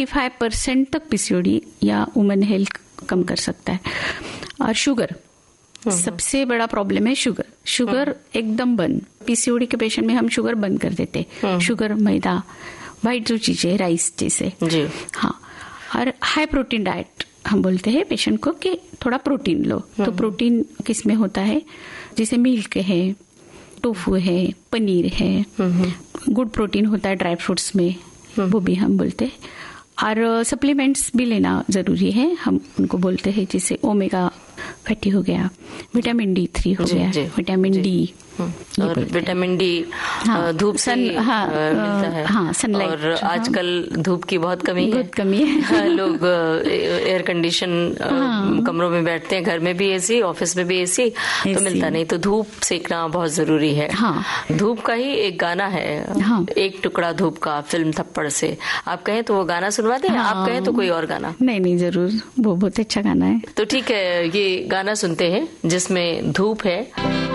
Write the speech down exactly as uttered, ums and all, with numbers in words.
पचपन परसेंट तक पीसीओडी या वुमेन हेल्थ कम कर सकता है। और शुगर सबसे बड़ा प्रॉब्लम है, शुगर शुगर एकदम बंद। पीसीओडी के पेशेंट में हम शुगर बंद कर देते, शुगर, मैदा, वाइट जो चीजें, राइस जैसे जी। हाँ, और हाई प्रोटीन डाइट हम बोलते हैं पेशेंट को कि थोड़ा प्रोटीन लो। तो प्रोटीन किस में होता है, जैसे मिल्क है, टोफू है, पनीर है, गुड प्रोटीन होता है ड्राई फ्रूट्स में, वो भी हम बोलते हैं। और सप्लीमेंट्स भी लेना जरूरी है, हम उनको बोलते हैं, जैसे ओमेगा फैटी हो गया, विटामिन डी थ्री हो गया, विटामिन डी, और विटामिन डी हाँ, धूप से सन, हाँ, मिलता है हाँ, सनलाइट। और आजकल धूप की बहुत कमी है, बहुत कमी है। लोग एयर कंडीशन हाँ, कमरों में बैठते हैं, घर में भी एसी, ऑफिस में भी एसी, तो मिलता नहीं, तो धूप सेकना बहुत जरूरी है। हाँ, धूप का ही एक गाना है, हाँ, एक टुकड़ा धूप का, फिल्म थप्पड़ से। आप कहें तो वो गाना सुनवा दें, हाँ, आप कहें तो कोई और गाना? नहीं नहीं, जरूर, वो बहुत अच्छा गाना है। तो ठीक है, ये गाना सुनते हैं जिसमें धूप है।